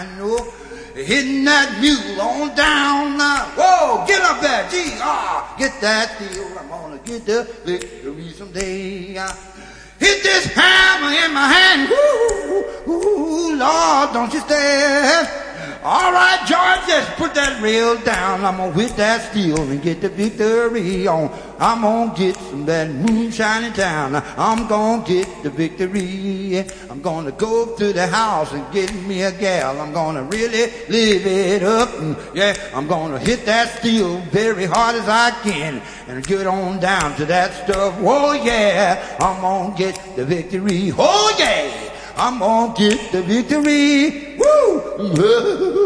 know. Hitting that mule on down now. Whoa, get up there, gee, get that steel. I'm gonna get the victory someday. Hit this hammer in my hand. Woo, ooh, Lord, don't you stay. All right, George, just put that rail down. I'm gonna hit that steel and get the victory on. I'm gonna get some of that moonshine in town. I'm gonna get the victory. I'm gonna go to the house and get me a gal. I'm gonna really live it up. Yeah, I'm gonna hit that steel very hard as I can and get on down to that stuff. Oh yeah, I'm gonna get the victory. Oh yeah, I'm gonna get the victory. Woo!